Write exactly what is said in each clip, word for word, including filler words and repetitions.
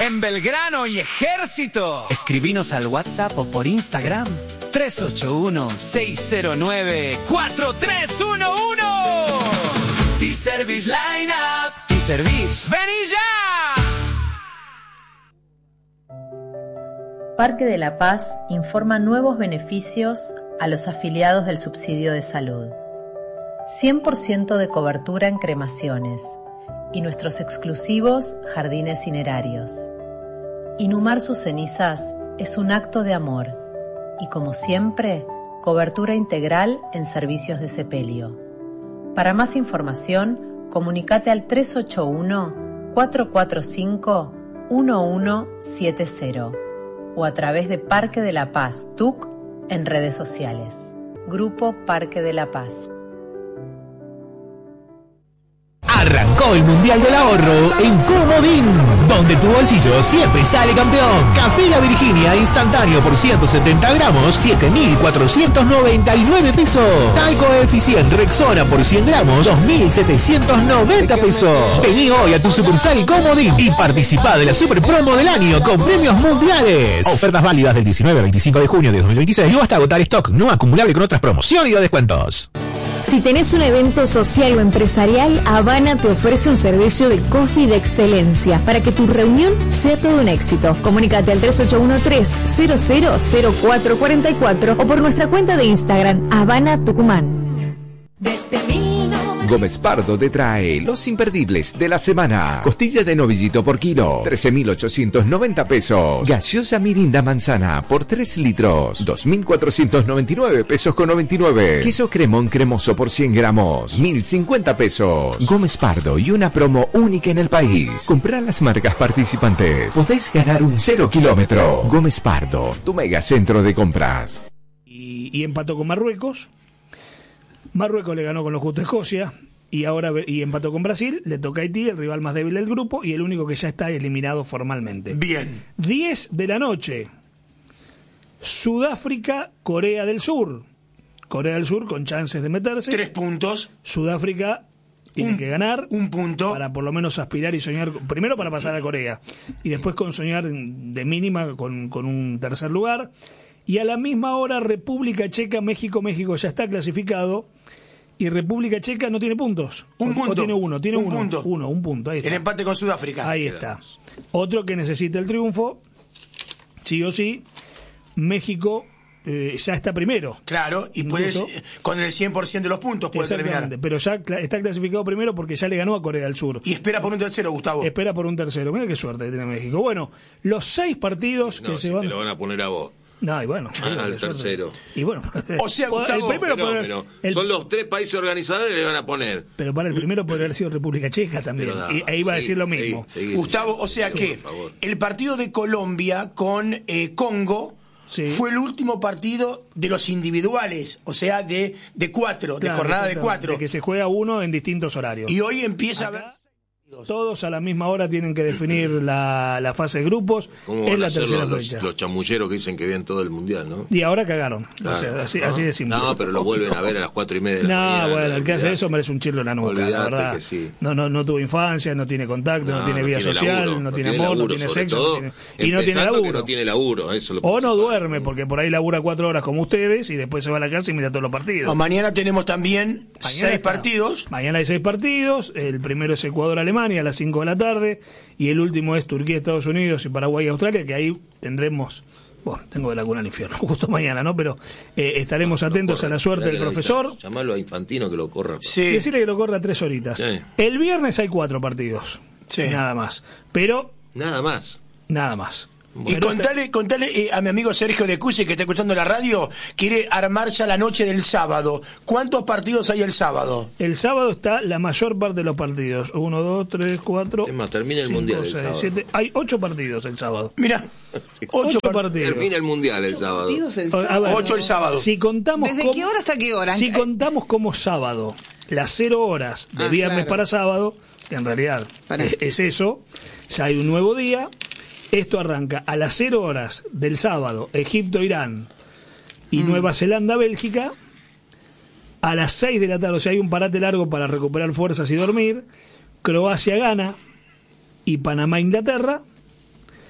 en Belgrano y Ejército. Escribinos al WhatsApp o por Instagram tres ocho uno, seis cero nueve, cuatro tres uno uno. T-Service Line Up. T-Service. ¡Vení ya! Parque de la Paz informa nuevos beneficios a los afiliados del subsidio de salud. cien por ciento de cobertura en cremaciones y nuestros exclusivos jardines cinerarios. Inhumar sus cenizas es un acto de amor y, como siempre, cobertura integral en servicios de sepelio. Para más información, comunícate al tres ocho uno, cuatro cuatro cinco, uno uno siete cero o a través de Parque de la Paz T U C en redes sociales. Grupo Parque de la Paz. Arrancó el Mundial del Ahorro en Comodín, donde tu bolsillo siempre sale campeón. Café La Virginia instantáneo por ciento setenta gramos, siete mil cuatrocientos noventa y nueve pesos. Talco Eficient Rexona por cien gramos, dos mil setecientos noventa pesos. Vení hoy a tu sucursal Comodín y participá de la super promo del año con premios mundiales. Ofertas válidas del diecinueve al veinticinco de junio de dos mil veintiséis o hasta agotar stock, no acumulable con otras promociones y o descuentos. Si tenés un evento social o empresarial, Habana te ofrece un servicio de coffee de excelencia para que tu reunión sea todo un éxito. Comunícate al tres ocho uno tres, cero cero cero cuatro cuatro cuatro o por nuestra cuenta de Instagram, Habana Tucumán. Gómez Pardo te trae los imperdibles de la semana. Costilla de novillito por kilo, trece mil ochocientos noventa pesos. Gaseosa Mirinda Manzana por tres litros, dos mil cuatrocientos noventa y nueve pesos con noventa y nueve. Queso cremón cremoso por cien gramos, mil cincuenta pesos. Gómez Pardo y una promo única en el país. Comprá las marcas participantes. Podés ganar un cero kilómetro. Gómez Pardo, tu mega centro de compras. Y, y empató con Marruecos. Marruecos le ganó con lo justo a Escocia y ahora y empató con Brasil. Le toca a Haití, el rival más débil del grupo y el único que ya está eliminado formalmente. Bien. diez de la noche. Sudáfrica, Corea del Sur. Corea del Sur con chances de meterse. Tres puntos. Sudáfrica tiene un, que ganar. Un punto. Para por lo menos aspirar y soñar. Primero para pasar a Corea. Y después con soñar de mínima con, con un tercer lugar. Y a la misma hora República Checa, México. México ya está clasificado. Y República Checa no tiene puntos. Un o, punto. O tiene uno, tiene un uno, punto. Uno, un punto. Ahí está. El empate con Sudáfrica. Ahí está. Otro que necesita el triunfo, sí o sí, México eh, ya está primero. Claro, y puedes, con el cien por ciento de los puntos puede terminar. Pero ya cl- está clasificado primero porque ya le ganó a Corea del Sur. Y espera por un tercero, Gustavo. Espera por un tercero. Mira qué suerte que tiene México. Bueno, los seis partidos no, que si se van... te lo van a poner a vos. No, y bueno. Ah, al tercero. Y bueno. O sea, Gustavo, el primero fenómeno. Poder, el, son los tres países organizadores que le van a poner. Pero para el primero podría haber sido República Checa también. Nada, y ahí iba sí, a decir lo mismo. Sí, sí, Gustavo, o sea sí, que el partido de Colombia con eh, Congo sí. fue el último partido de los individuales, o sea, de, de cuatro, claro, de jornada de cuatro. De que se juega uno en distintos horarios. Y hoy empieza Acá, a ver... Todos a la misma hora tienen que definir la, la fase de grupos. Es la tercera los, fecha. Los chamulleros que dicen que ven todo el mundial, ¿no? Y ahora cagaron. Claro, o sea, así, ¿no? así de simple. No, pero lo vuelven a ver a las cuatro y media de la no, mañana. No, bueno, el que hace eso merece un chirlo en la nuca, Olvidate la verdad. Que sí. No, no, no tuvo infancia, no tiene contacto, no, no tiene vida no tiene social, laburo, no tiene tiene amor, laburo, no tiene sobre sexo. todo, No tiene, y no tiene laburo. Que no tiene laburo, eso lo o no duerme, porque por ahí labura cuatro horas como ustedes y después se va a la casa y mira todos los partidos. O mañana tenemos también mañana seis está. partidos. Mañana hay seis partidos. El primero es Ecuador-Alemania a las cinco de la tarde. Y el último es Turquía-Estados Unidos y Paraguay-Australia, que ahí tendremos... Bueno, tengo de la cuna al infierno, justo mañana, ¿no? Pero eh, estaremos no, atentos corre, a la suerte del profesor. Llamalo a Infantino que lo corra. Sí. Y decirle que lo corra tres horitas. Sí. El viernes hay cuatro partidos. Sí. Nada más. Pero... Nada más. Nada más. Y contale, contale eh, a mi amigo Sergio de Cusi, que está escuchando la radio, quiere armar ya la noche del sábado. ¿Cuántos partidos hay el sábado? El sábado está la mayor parte de los partidos. Uno, dos, tres, cuatro. Es más, termina el cinco, mundial el seis, sábado. Siete. Hay ocho partidos el sábado. Mira, ocho, ocho partidos. Termina el mundial el sábado. El sábado. A ver, ocho el sábado. Si contamos ¿Desde como, qué hora hasta qué hora? Si contamos como sábado las cero horas de ah, viernes claro. para sábado, que en realidad es, es eso, ya hay un nuevo día. Esto arranca a las cero horas del sábado, Egipto-Irán y mm. Nueva Zelanda-Bélgica. A las seis de la tarde, o sea, hay un parate largo para recuperar fuerzas y dormir. Croacia-Ghana y Panamá-Inglaterra.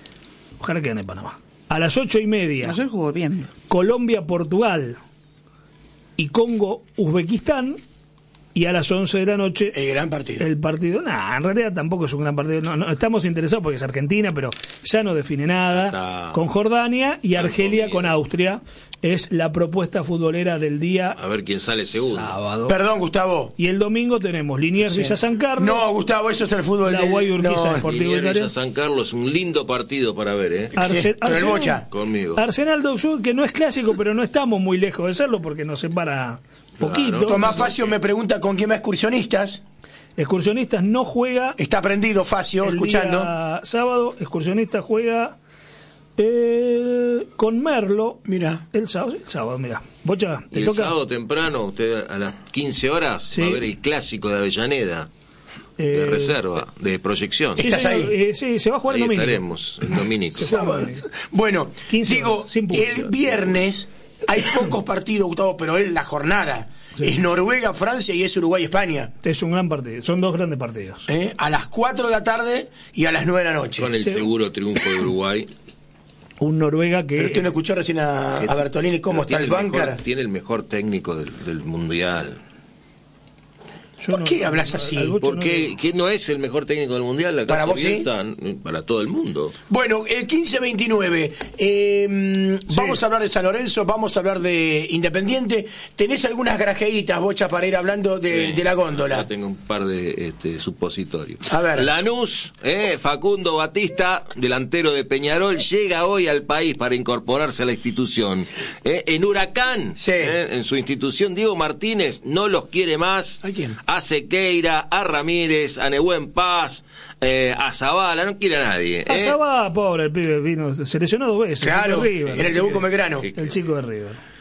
Ojalá que gane Panamá. A las ocho y media. Ayer jugó bien. Colombia-Portugal y Congo-Uzbekistán. Y a las once de la noche... El gran partido. El partido... Nah, en realidad tampoco es un gran partido. No, no, estamos interesados porque es Argentina, pero ya no define nada. Está... Con Jordania y Argelia con Austria. Es la propuesta futbolera del día. A ver quién sale segundo. Sábado. Perdón, Gustavo. Y el domingo tenemos Liniers Villa San Carlos. No, Gustavo, eso es el fútbol. La Guay Urquiza no. Deportivo Liniers Villa San Carlos, un lindo partido para ver, ¿eh? Arce- Con el Bocha. Conmigo. Arsenal Dock Sud, que no es clásico, pero no estamos muy lejos de serlo porque nos separa poquito. Claro. Tomás Facio me pregunta con quién va Excursionistas. Excursionistas no juega. Está prendido Facio, el escuchando. Día sábado, Excursionistas juega eh, con Merlo. Mira. El sábado, el sábado, mira. Bocha, te y el toca. sábado temprano, usted a las quince horas, Sí. va a ver el clásico de Avellaneda. Eh, De reserva, de proyección. Sí, ¿Estás señor, ahí? eh, sí, se va a jugar Ahí el domingo. estaremos, el dominico. Se juega el domingo. Bueno, quince digo, horas, sin público. el viernes hay pocos partidos, Gustavo, pero es la jornada. Sí. Es Noruega, Francia y es Uruguay, España. Es un gran partido, son dos grandes partidos. ¿Eh? A las cuatro de la tarde y a las nueve de la noche. Con el Sí. seguro triunfo de Uruguay. Un Noruega que... Pero usted no escuchó recién a, a Bertolini cómo está Tiene el el mejor- bancar. Tiene el mejor técnico del, del mundial. Yo ¿Por no- qué hablas así? al Bocha Porque no- ¿quién no es el mejor técnico del mundial? ¿Acaso ¿Para vos sí? Bielsa? Para todo el mundo. Bueno, el quince veintinueve, eh, Sí. vamos a hablar de San Lorenzo, vamos a hablar de Independiente. ¿Tenés algunas grajeitas, Bocha, para ir hablando de, Sí. de la góndola? Acá tengo un par de este, supositorios. A ver. Lanús, eh, Facundo Batista, delantero de Peñarol, llega hoy al país para incorporarse a la institución. Eh, en Huracán, Sí. eh, en su institución, Diego Martínez no los quiere más. ¿A quién? A Sequeira, a Ramírez, a Nehuen Paz, eh, a Zavala, no quiere a nadie. Ah, eh. Zabá, pobre, el pibe, vino, se lesionó dos veces. Claro, el chico de River, en el debut con Belgrano. El chico de River.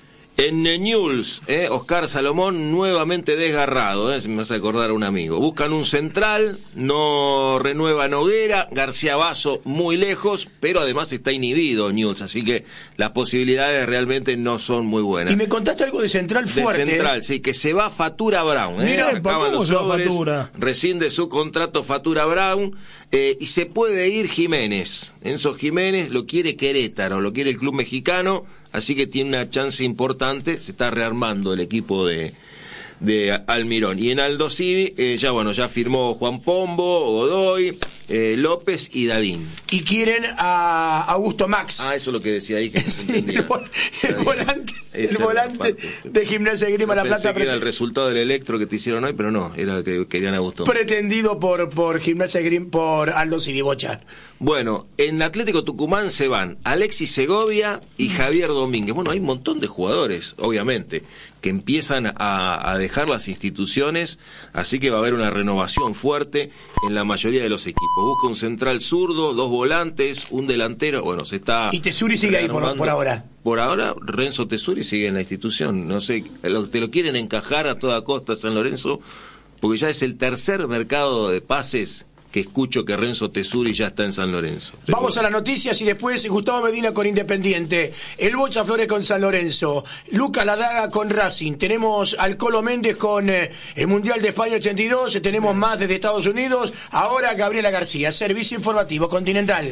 En Newell's, eh, Oscar Salomón nuevamente desgarrado, eh, se me hace acordar a un amigo. Buscan un central, no renueva Noguera, García Basso muy lejos, pero además está inhibido Newell's, así que las posibilidades realmente no son muy buenas. Y me contaste algo de central fuerte. De central, sí, que se va Fatura Brown. ¿eh? Mirá, Acaban ¿cómo los se va sobres, Fatura? rescinde su contrato Fatura Brown, eh, y se puede ir Jiménez. Enzo Jiménez lo quiere Querétaro, lo quiere el club mexicano, así que tiene una chance importante, se está rearmando el equipo de, de Almirón. Y en Aldo Civi, eh, ya bueno, ya firmó Juan Pombo, Godoy, eh, López y Dadín. Y quieren a Augusto Max. Ah, eso es lo que decía ahí, que no se Sí, entendía. el, vol- el volante, Esa el era la volante parte. de Gimnasia de Grima La Pensé Plata que era el prete- resultado del electro que te hicieron hoy, pero no, era que querían a Augusto. pretendido por, por Gimnasia de Grima, por Aldo Civibocha. Bueno, en Atlético Tucumán se van Alexis Segovia y Javier Domínguez. Bueno, hay un montón de jugadores, obviamente, que empiezan a, a dejar las instituciones, así que va a haber una renovación fuerte en la mayoría de los equipos. Busca un central zurdo, dos volantes, un delantero, bueno, se está... Y Tesuri sigue ahí por, rearmando. por ahora. Por ahora, Renzo Tesuri sigue en la institución. No sé, lo- te lo quieren encajar a toda costa San Lorenzo, porque ya es el tercer mercado de pases que escucho que Renzo Tesuri ya está en San Lorenzo. Pero- Vamos a las noticias y después Gustavo Medina con Independiente, el Bocha Flores con San Lorenzo, Lucas Ladaga con Racing, tenemos al Colo Méndez con eh, el Mundial de España ochenta y dos, tenemos más desde Estados Unidos, ahora Gabriela García, Servicio Informativo Continental.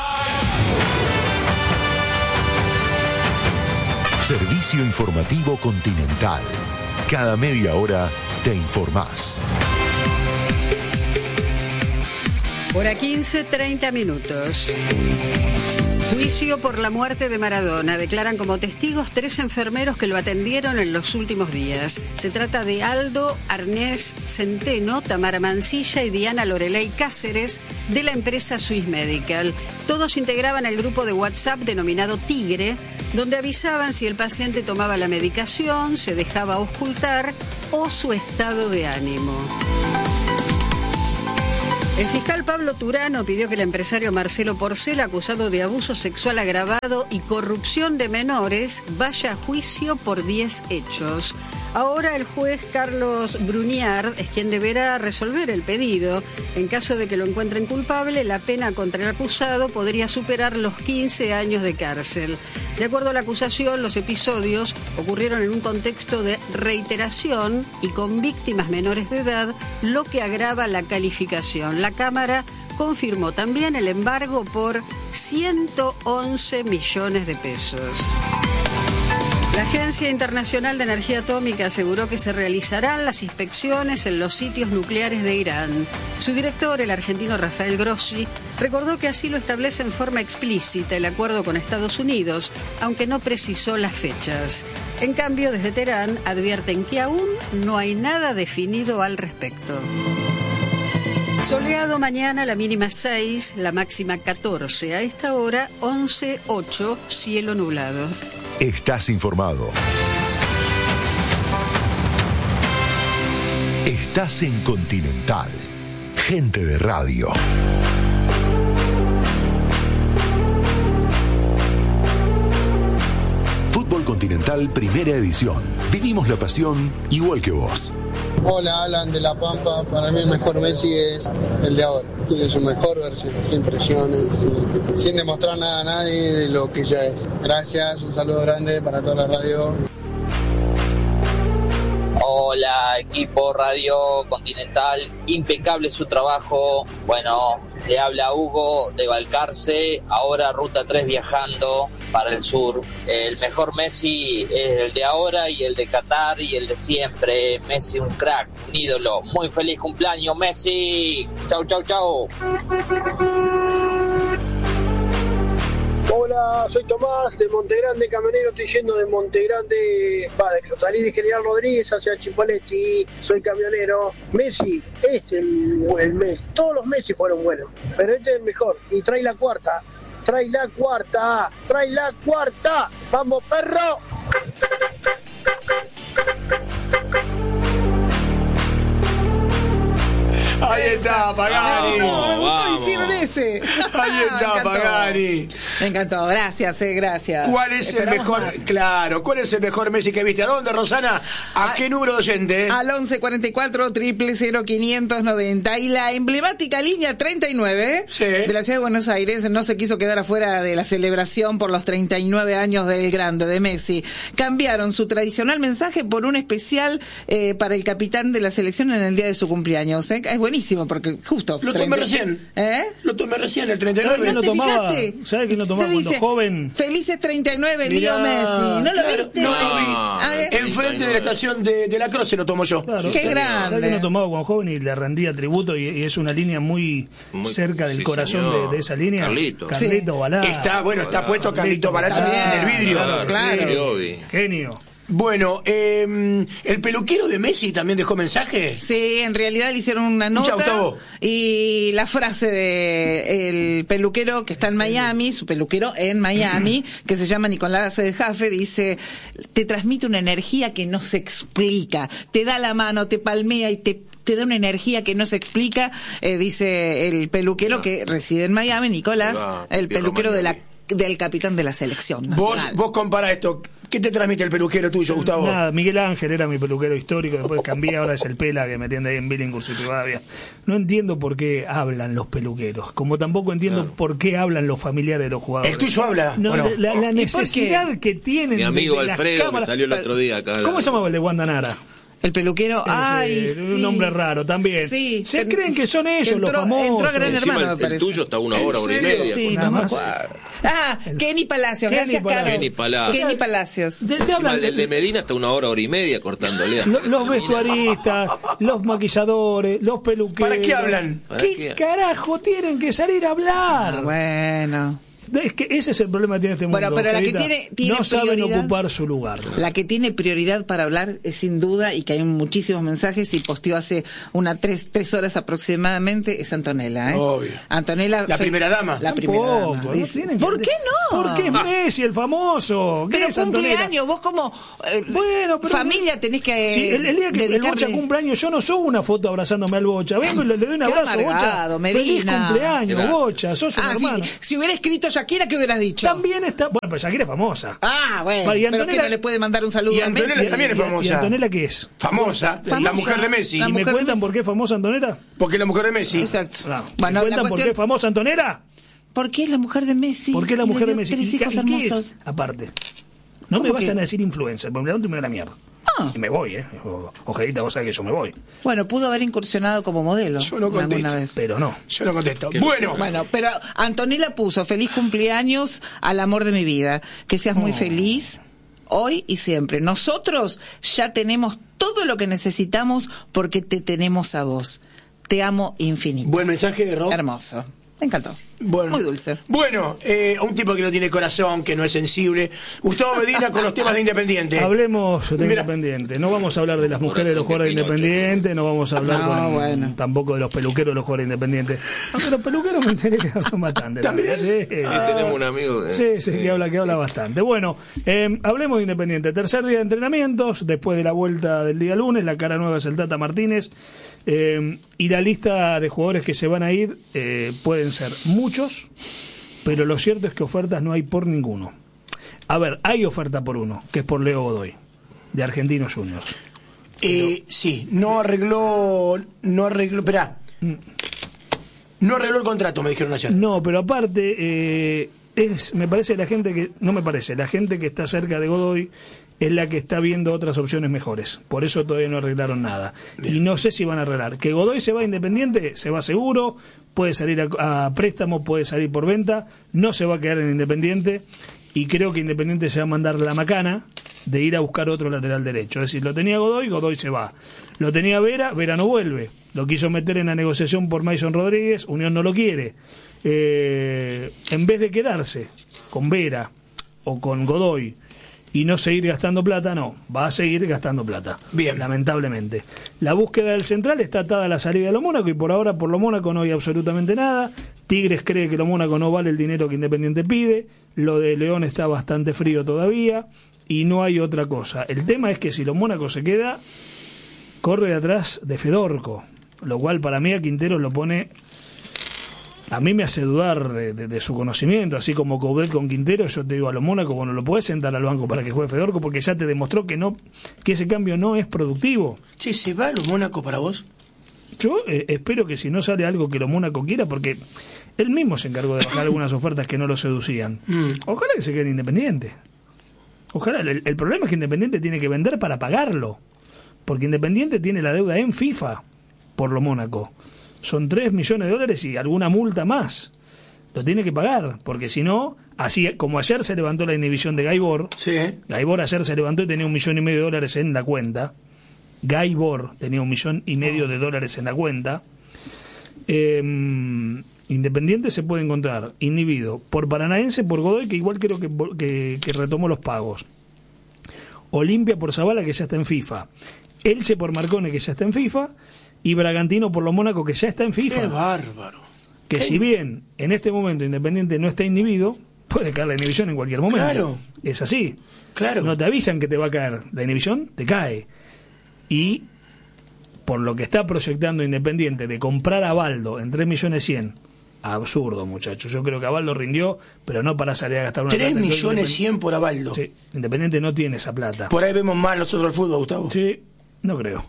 Servicio Informativo Continental. Cada media hora te informás. Hora quince, treinta minutos. Juicio por la muerte de Maradona. Declaran como testigos tres enfermeros que lo atendieron en los últimos días. Se trata de Aldo Arnés Centeno, Tamara Mancilla y Diana Loreley Cáceres, de la empresa Swiss Medical. Todos integraban el grupo de WhatsApp denominado Tigre, donde avisaban si el paciente tomaba la medicación, se dejaba auscultar o su estado de ánimo. El fiscal Pablo Turano pidió que el empresario Marcelo Porcel, acusado de abuso sexual agravado y corrupción de menores, vaya a juicio por diez hechos. Ahora el juez Carlos Bruniard es quien deberá resolver el pedido. En caso de que lo encuentren culpable, la pena contra el acusado podría superar los quince años de cárcel. De acuerdo a la acusación, los episodios ocurrieron en un contexto de reiteración y con víctimas menores de edad, lo que agrava la calificación. La Cámara confirmó también el embargo por ciento once millones de pesos. La Agencia Internacional de Energía Atómica aseguró que se realizarán las inspecciones en los sitios nucleares de Irán. Su director, el argentino Rafael Grossi, recordó que así lo establece en forma explícita el acuerdo con Estados Unidos, aunque no precisó las fechas. En cambio, desde Teherán advierten que aún no hay nada definido al respecto. Soleado mañana, la mínima seis, la máxima catorce. A esta hora, once ocho, cielo nublado. Estás informado. Estás en Continental. Gente de radio. Fútbol Continental, primera edición. Vivimos la pasión igual que vos. Hola, Alan de La Pampa. Para mí el mejor Messi es el de ahora. Tiene su mejor versión, sin presiones, sin, sin demostrar nada a nadie de lo que ya es. Gracias, un saludo grande para toda la radio. Hola, equipo Radio Continental, impecable su trabajo. Bueno, le habla Hugo de Balcarce, ahora Ruta tres viajando para el sur. El mejor Messi es el de ahora y el de Qatar y el de siempre. Messi un crack, un ídolo. Muy feliz cumpleaños, Messi. Chau, chau, chau. Hola, soy Tomás de Montegrande, camionero, estoy yendo de Montegrande, va, de, salí de General Rodríguez hacia Chipoleti, soy camionero. Messi, este el, el Messi, todos los Messi fueron buenos, pero este es el mejor, y trae la cuarta, trae la cuarta, trae la cuarta, vamos perro. Ahí está, Pagani. No, me gustó, hicieron ese. Ahí está, Pagani. Me encantó, gracias, eh, gracias. ¿Cuál es Esperamos el mejor? Más. Claro, ¿cuál es el mejor Messi que viste? ¿A dónde, Rosana? ¿A, ¿A qué número de oyente? Al once cuarenta y cuatro, triple cero, quinientos noventa. Y la emblemática línea treinta y nueve sí. de la ciudad de Buenos Aires no se quiso quedar afuera de la celebración por los treinta y nueve años del grande, de Messi. Cambiaron su tradicional mensaje por un especial eh, para el capitán de la selección en el día de su cumpleaños. ¿eh? Es buenísimo porque justo... Lo tomé recién. ¿Eh? Lo tomé recién, el treinta y nueve. ¿Quién lo tomaba? ¿Sabes quién lo tomaba Te cuando dice, joven? Felices treinta y nueve, Leo Mirá, Messi. ¿No lo claro, viste? No, A ver. enfrente de la estación de, de la Cruz se lo tomo yo. Claro, Qué ¿sabes- grande. ¿Sabes quién lo tomaba cuando joven y le rendía tributo? Y, y es una línea muy, Muy- cerca del sí, corazón de, señor. de esa línea. Carlito. Carlito Sí. Balá. Está, bueno, está puesto Carlito Barata Está en el bien, vidrio. Claro, Claro. sí. Obvio. Genio. Bueno, eh, ¿el peluquero de Messi también dejó mensaje? Sí, en realidad le hicieron una Escucha, nota Gustavo. y la frase de el peluquero que está en Miami, su peluquero en Miami, que se llama Nicolás de Jaffe, dice, te transmite una energía que no se explica, te da la mano, te palmea y te te da una energía que no se explica, eh, dice el peluquero Ah. que reside en Miami, Nicolás, Ah, el viejo peluquero de la Miami. del capitán de la selección Vos, nacional. vos compara esto. ¿Qué te transmite el peluquero tuyo, Gustavo? Nada, Miguel Ángel era mi peluquero histórico, después cambié, ahora es el Pela que me atiende ahí en Billinghurst y Rivadavia. No entiendo por qué hablan los peluqueros, como tampoco entiendo Claro. por qué hablan los familiares de los jugadores. ¿El tuyo habla? No, Bueno. la, la ¿Y por necesidad qué? que tienen Mi de- amigo de las Alfredo me cámaras. salió el otro día acá. ¿Cómo se llamaba el de Guandanara? El peluquero, ay, Ese, sí. un nombre raro también. Sí. Se En- creen que son ellos entró- los famosos. entró a Gran Encima Hermano, el, me el parece. tuyo está una hora, ¿En hora y serio? media. Sí, Nada no me más. acuerdo. Ah, Kenny Palacios, Kenny gracias, Palacios. Caro. Kenny Palacios. Kenny Palacios. De- te Encima hablan- el de Medina está una hora, hora y media cortándole. Lo- los vestuaristas, los maquilladores, los peluqueros. ¿Para qué hablan? ¿Para ¿Qué qué? carajo tienen que salir a hablar? Ah, bueno. Es que ese es el problema que tiene este mundo. Bueno, pero la que Fedita. tiene- tiene no saben prioridad. ocupar su lugar. La que tiene prioridad para hablar es sin duda, y que hay muchísimos mensajes, y posteó hace una tres, tres horas aproximadamente, es Antonella, ¿eh? Obvio. Antonella. La fe- primera dama. La primera Tampoco, dama. no Dice, tienen que- ¿por qué no? Porque es Messi, el famoso. ¿Qué Pero es Antonella? cumpleaños, vos como eh, Bueno, pero- familia tenés que Sí, el, el día que el dedicarle- Bocha cumpleaños, yo no subo una foto abrazándome al Bocha. Vengo y le, le doy un Qué abrazo, amargado, Bocha. Feliz Medina. cumpleaños, Gracias. Bocha. Sos un Ah, sí, hermano. si hubiera escrito Shakira, ¿qué hubieras dicho? También está. Bueno, pero Shakira es famosa. Ah, bueno, Vale, y pero Antonella- que no le puede mandar un saludo y a Antonella Messi. también es ¿Y- famosa. ¿Y Antonella qué es? Famosa, la Famosa. mujer de Messi. La ¿Y me mujer de cuentan Messi. por qué es famosa Antonella? Porque es la mujer de Messi. Exacto. No. Bueno, ¿Me la cuentan por cuestión- qué es famosa Antonella? ¿Por qué es la mujer de Messi? ¿Por qué es la Y le mujer de dio Messi? Tres ¿Y qué- hijos y qué es? hermosos. Aparte. No me ¿Cómo vayan que? a decir influencer, porque me la me da la mierda. Ah. Y me voy, ¿eh? Ojedita, vos sabés que yo me voy. Bueno, pudo haber incursionado como modelo. Yo no contesto. Alguna vez. Pero no. Yo no contesto. Bueno. Bueno, pero Antonella puso feliz cumpleaños al amor de mi vida. Que seas muy Oh. feliz hoy y siempre. Nosotros ya tenemos todo lo que necesitamos porque te tenemos a vos. Te amo infinito. Buen mensaje, Rob. Hermoso. Me encantó. Bueno, muy dulce. Bueno, eh, un tipo que no tiene corazón, que no es sensible. Gustavo Medina con los temas de Independiente. Hablemos de Mira. Independiente. No vamos a hablar de las mujeres de los jugadores de Independiente, no vamos a hablar No, con- bueno. tampoco de los peluqueros de los jugadores de Independiente. Aunque los peluqueros me enteré que hablan bastante. ¿También? Sí, Sí, tenemos un amigo de- sí, sí, que habla, que habla bastante. Bueno, eh, hablemos de Independiente. Tercer día de entrenamientos, después de la vuelta del día lunes, la cara nueva es el Tata Martínez. Eh, y la lista de jugadores que se van a ir eh, pueden ser muchos, pero lo cierto es que ofertas no hay por ninguno. A ver, hay oferta por uno, que es por Leo Godoy, de Argentinos Juniors. Eh, sí, no arregló. No arregló. Esperá. No arregló el contrato, me dijeron ayer. No, pero aparte, eh, es, me parece la gente que. No me parece, la gente que está cerca de Godoy es la que está viendo otras opciones mejores. Por eso todavía no arreglaron nada. Bien. Y no sé si van a arreglar. Que Godoy se va a Independiente, se va seguro, puede salir a, a préstamo, puede salir por venta, no se va a quedar en Independiente. Y creo que Independiente se va a mandar la macana de ir a buscar otro lateral derecho. Es decir, lo tenía Godoy, Godoy se va. Lo tenía Vera, Vera no vuelve. Lo quiso meter en la negociación por Mason Rodríguez, Unión no lo quiere. Eh, en vez de quedarse con Vera o con Godoy y no seguir gastando plata, no, va a seguir gastando plata. Bien. Lamentablemente. La búsqueda del central está atada a la salida de lo Mónaco y por ahora por lo Mónaco no hay absolutamente nada. Tigres cree que lo Mónaco no vale el dinero que Independiente pide. Lo de León está bastante frío todavía y no hay otra cosa. El tema es que si lo Mónaco se queda, corre de atrás de Fedorco, lo cual para mí a Quintero lo pone... A mí me hace dudar de, de, de su conocimiento, así como Coudet con Quintero. Yo te digo a lo Mónaco, bueno, lo podés sentar al banco para que juegue Fedorco porque ya te demostró que no, que ese cambio no es productivo. Che, ¿se va a los Mónaco para vos? Yo eh, espero que si no sale algo que lo Mónaco quiera, porque él mismo se encargó de bajar algunas ofertas que no lo seducían. Mm. Ojalá que se quede Independiente. Ojalá. El, el problema es que Independiente tiene que vender para pagarlo, porque Independiente tiene la deuda en FIFA por lo Mónaco. Son tres millones de dólares y alguna multa más. Lo tiene que pagar, porque si no, así como ayer se levantó la inhibición de Gaibor, Sí. Gaibor ayer se levantó y tenía un millón y medio de dólares en la cuenta. Gaibor tenía un millón y medio de dólares en la cuenta. Eh, Independiente se puede encontrar inhibido por Paranaense, por Godoy, que igual creo que, que, que retomó los pagos. Olimpia por Zavala, que ya está en FIFA. Elche por Marcone, que ya está en FIFA. Y Bragantino por lo Mónaco, que ya está en FIFA. Qué bárbaro. Que Qué- si bien en este momento Independiente no está inhibido, puede caer la inhibición en cualquier momento. Claro. Es así. Claro. No te avisan que te va a caer. La inhibición te cae. Y por lo que está proyectando Independiente de comprar a Baldo en tres millones cien, absurdo, muchachos. Yo creo que a Baldo rindió, pero no para salir a gastar una tres plata. Entonces, millones Independ- cien por Abaldo. Sí, Independiente no tiene esa plata. Por ahí vemos mal nosotros el fútbol, Gustavo. Sí, no creo.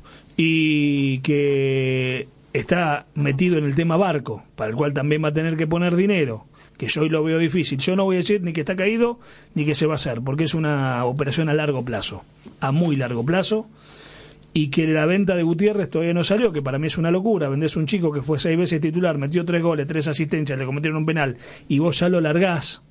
Y que está metido en el tema Barco, para el cual también va a tener que poner dinero, que yo hoy lo veo difícil. Yo no voy a decir ni que está caído ni que se va a hacer, porque es una operación a largo plazo, a muy largo plazo, y que la venta de Gutiérrez todavía no salió, que para mí es una locura. Vendés un chico que fue seis veces titular, metió tres goles, tres asistencias, le cometieron un penal, y vos ya lo largás.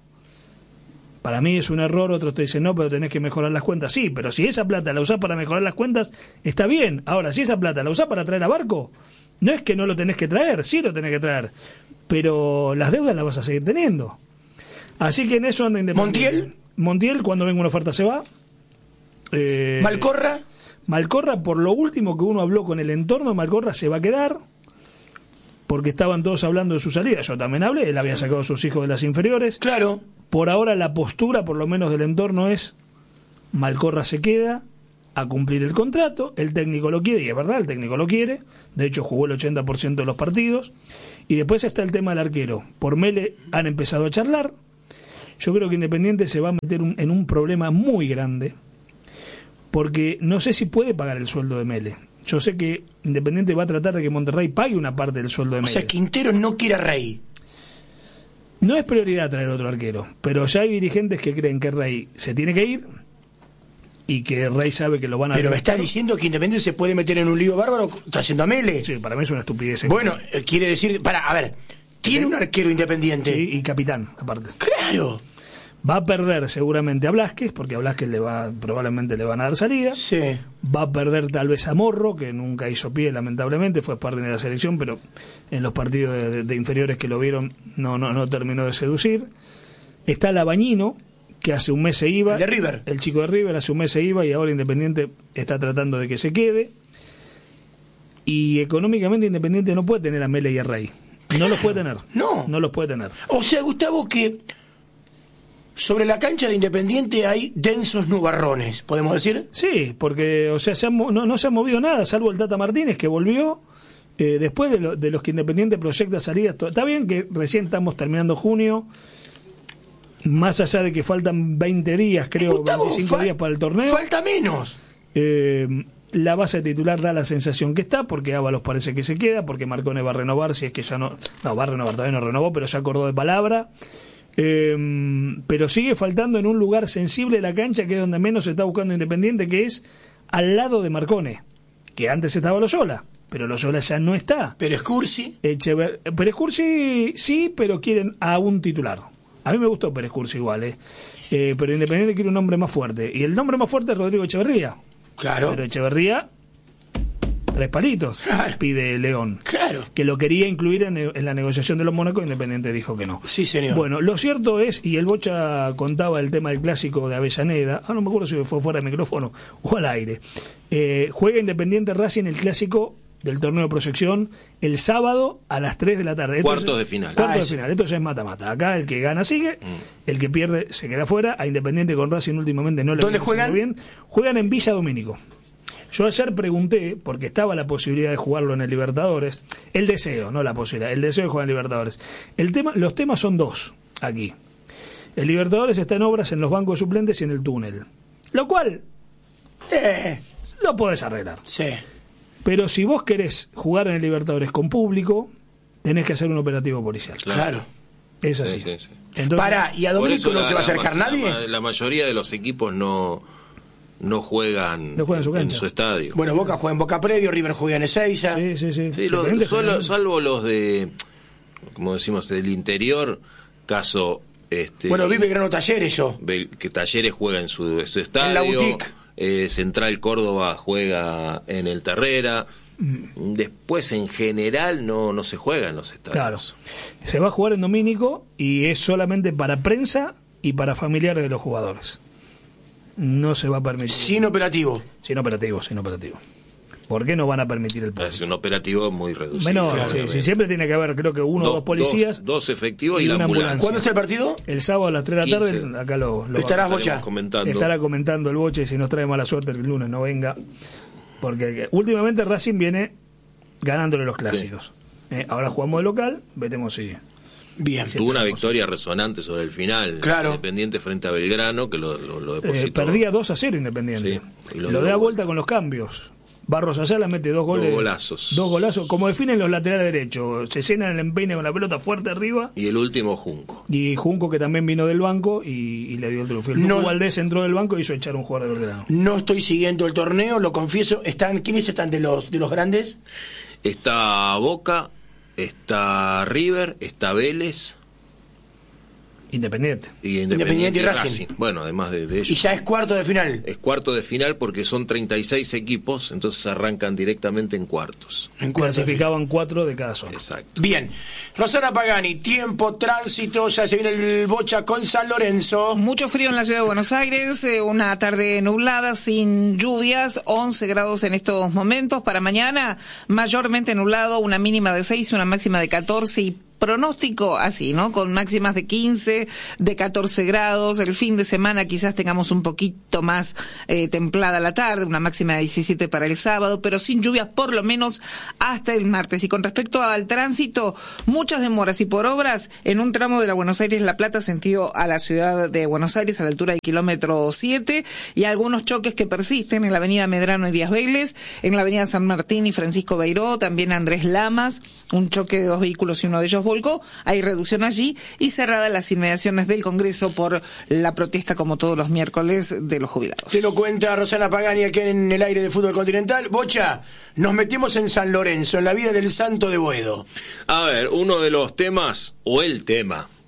Para mí es un error. Otros te dicen, no, pero tenés que mejorar las cuentas. Sí, pero si esa plata la usás para mejorar las cuentas, está bien. Ahora, si esa plata la usás para traer a Barco, no es que no lo tenés que traer, sí lo tenés que traer, pero las deudas las vas a seguir teniendo. Así que en eso anda Independiente. ¿Montiel? Montiel, cuando venga una oferta se va. Eh, ¿Malcorra? Malcorra, por lo último que uno habló con el entorno, Malcorra se va a quedar, porque estaban todos hablando de su salida. Yo también hablé, él había sacado a sus hijos de las inferiores. Claro. Por ahora la postura, por lo menos del entorno, es Malcorra se queda a cumplir el contrato, el técnico lo quiere, y es verdad, el técnico lo quiere, de hecho jugó el ochenta por ciento de los partidos, y después está el tema del arquero. Por Mele han empezado a charlar. Yo creo que Independiente se va a meter un, en un problema muy grande, porque no sé si puede pagar el sueldo de Mele. Yo sé que Independiente va a tratar de que Monterrey pague una parte del sueldo de O Mele. sea, Quintero no quiere a Rey. No es prioridad traer otro arquero, pero ya hay dirigentes que creen que Rey se tiene que ir y que Rey sabe que lo van a... Pero me estás diciendo que Independiente se puede meter en un lío bárbaro trayendo a Mele. Sí, para mí es una estupidez. Bueno, eh, quiere decir, para, a ver, tiene un arquero Independiente. Sí, y capitán, aparte. Claro. Va a perder seguramente a Blázquez, porque a Blázquez le va, probablemente le van a dar salida. Sí. Va a perder tal vez a Morro, que nunca hizo pie, lamentablemente, fue parte de la selección, pero en los partidos de, de, de inferiores que lo vieron no, no, no terminó de seducir. Está Labañino, que hace un mes se iba. El de River. El chico de River hace un mes se iba y ahora Independiente está tratando de que se quede. Y económicamente Independiente no puede tener a Mele y a Rey. No los puede tener. No. No los puede tener. O sea, Gustavo, que sobre la cancha de Independiente hay densos nubarrones, ¿podemos decir? Sí, porque, o sea, se han, no, no se ha movido nada, salvo el Tata Martínez, que volvió eh, después de, lo, de los que Independiente proyecta salidas. Está bien que recién estamos terminando junio, más allá de que faltan veinte días, creo, Gustavo, veinticinco fa- días para el torneo. Falta menos. Eh, la base titular da la sensación que está, porque Ábalos parece que se queda, porque Marcone va a renovar, si es que ya no... No, va a renovar, todavía no renovó, pero ya acordó de palabra. Eh, pero sigue faltando en un lugar sensible de la cancha, que es donde menos se está buscando Independiente, que es al lado de Marcone, que antes estaba Loyola, pero Loyola ya no está. Pero Escursi. Echever... Pero Escursi sí, pero quieren a un titular. A mí me gustó Pérez Cursi igual, eh. Eh, pero Independiente quiere un nombre más fuerte. Y el nombre más fuerte es Rodrigo Echeverría. Claro. Pero Echeverría, tres palitos, claro. Pide León. Claro. Que lo quería incluir en, en la negociación de los Mónacos, Independiente dijo que no. Sí, señor. Bueno, lo cierto es, y el Bocha contaba el tema del clásico de Avellaneda, ah, no me acuerdo si fue fuera de micrófono o al aire. Eh, juega Independiente Racing el clásico del torneo de proyección el sábado a las tres de la tarde. Cuartos Entonces, de final. Cuartos Ah, de ese. final. Entonces es mata-mata. Acá el que gana sigue, mm. el que pierde se queda fuera. A Independiente con Racing últimamente no le ¿Dónde viene juegan? bien. Juegan en Villa Domínico. Yo ayer pregunté, porque estaba la posibilidad de jugarlo en el Libertadores, el deseo, no la posibilidad, el deseo de jugar en Libertadores. El tema, los temas son dos aquí. El Libertadores está en obras en los bancos suplentes y en el túnel. Lo cual Eh, lo podés arreglar. sí. Pero si vos querés jugar en el Libertadores con público, tenés que hacer un operativo policial. Claro. Es así. Sí, sí, sí. Entonces, Para, ¿y a Por Domínico eso no la- se va a la acercar ma- nadie? La, ma- la mayoría de los equipos no no juegan, No juegan en su cancha. estadio. Bueno, Boca juega en Boca Predio, River juega en Ezeiza. Sí, sí, sí. Sí, lo- Independiente solo- generalmente- salvo los de, como decimos, del interior, caso... Este, Bueno, vive Grano Talleres yo. Bel- que Talleres juega en su, su estadio. En la boutique. eh, Central Córdoba juega en el Terrera. Mm. Después, en general, no, no se juega en los estadios. Claro. Se va a jugar en Domínico y es solamente para prensa y para familiares de los jugadores. No se va a permitir. Sin operativo. Sin operativo, sin operativo. ¿Por qué no van a permitir el Es un operativo muy reducido. Menos, Claro, sí, obviamente. sí, siempre tiene que haber, creo que uno o Do- dos policías. Dos, dos efectivos y, y la una ambulancia. ambulancia. ¿Cuándo está el partido? El sábado a las tres de la tarde, quince. acá lo, lo Estarás, va- Bocha. comentando. estará comentando el Boche, si nos trae mala suerte que el lunes no venga. Porque últimamente Racing viene ganándole los clásicos. Eh, ahora jugamos de local, veremos si... Bien. Tuvo una victoria resonante sobre el final. Claro. Independiente frente a Belgrano, que lo, lo, lo Eh, depositó. perdía dos a cero Independiente. Sí, y lo lo da dio vuelta con los cambios. Barros Ayala mete dos goles. Dos golazos. Dos golazos, como definen los laterales derechos. Se llenan el empeine con la pelota fuerte arriba. Y el último, Junco. Y Junco, que también vino del banco y, y le dio el triunfo. El No. Tucu Valdés entró del banco y hizo echar un jugador de Belgrano. No estoy siguiendo el torneo, lo confieso. Están, ¿quiénes están de los de los grandes? Está Boca, está River, está Vélez Independiente. y Independiente Independiente, y Racing. Bueno, además de, de ellos. Y ya es cuarto de final. Es cuarto de final porque son treinta y seis equipos, entonces arrancan directamente en cuartos. En cuarto de final. Clasificaban cuatro de cada zona. Exacto. Bien. Rosana Pagani, tiempo, tránsito, ya se viene el Bocha con San Lorenzo. Mucho frío en la ciudad de Buenos Aires, eh, una tarde nublada sin lluvias, once grados en estos momentos. Para mañana, mayormente nublado, una mínima de seis, una máxima de catorce y pronóstico así, ¿no? Con máximas de quince, de catorce grados. El fin de semana quizás tengamos un poquito más eh, templada la tarde, una máxima de diecisiete para el sábado, pero sin lluvias por lo menos hasta el martes. Y con respecto al tránsito, muchas demoras y por obras en un tramo de la Buenos Aires-La Plata, sentido a la ciudad de Buenos Aires, a la altura del kilómetro siete, y algunos choques que persisten en la avenida Medrano y Díaz Vélez, en la avenida San Martín y Francisco Beiró, también Andrés Lamas, un choque de dos vehículos y uno de ellos volcó, hay reducción allí, y cerradas las inmediaciones del Congreso por la protesta, como todos los miércoles, de los jubilados. Se lo cuenta Rosana Pagani aquí en el aire de Fútbol Continental. Bocha, nos metimos en San Lorenzo, en la vida del Santo de Boedo. A ver, uno de los temas, o el tema